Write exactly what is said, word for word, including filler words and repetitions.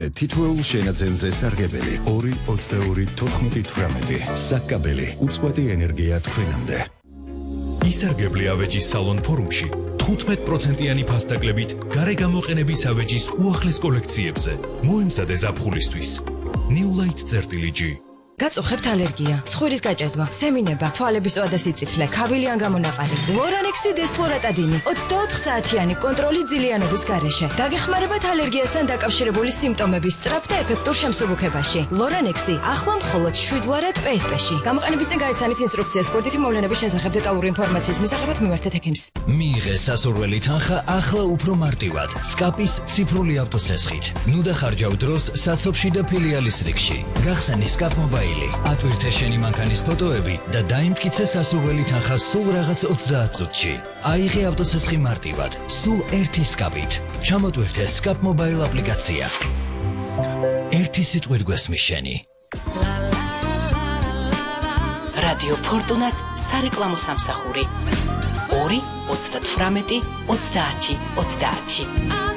თითოეულ შენაძენზე სარგებელი ორი ოცდაორი თოთხმეტი თვრამეტი საკაბელი უწყვეტი ენერგია თქვენამდე. ისარგებლე ავეჯის სალონ ფორუმში თხუთმეტ პროცენტიანი ფასდაკლებით გარე გამოყენების ავეჯის უახლეს კოლექციებზე. მოემზადე ზაფხულისთვის. New Light წერტილი G. გაწუხებთ ალერგია, ცხვირის გაჭედვა, სემინება, თვალების ზღვა და სიწითლე, ქავილი ან გამონაყარი. ლორანექსი დესფლორატადინი ოცდაოთხ საათიანი კონტროლი ძილიანობის გარეშე. დაგეხმარებათ ალერგიასთან დაკავშირებული სიმპტომების სწრაფ და ეფექტურ შემსუბუქებაში. ლორანექსი ახლა მხოლოდ შვიდ ვარად პე ეს პე-ში. გამოყენების წინ გაიცანით ინსტრუქციას სპორტითი მოვლენების შესახებ დეტალური ინფორმაციის მისაღებად მიმართეთ ექიმს. მიიღე სასურველი თანხა ახლა უფრო მარტივად. სკაპის ციფრული ავტოსესხით. ნუ დახარჯავ დროს საცობში და ფილიალის რიგში. გახსენი სკაპ მობაილი. ატვირთე შენი მანქანის ფოტოები და დაიმტკიცე სასურველი თანხა სულ რაღაც ოცდაათ წუთში. აიღე ავტოსესხი მარტივად, სულ ერთი სკაპით. ჩამოტვირთე სკაპ მობაილ აპლიკაცია. ერთი სიტყვით გვესმის შენი. რადიო ფორტუნას სარეკლამო სამსახური. ორი ოცდათვრამეტი ოცდაათი ოცდაათი.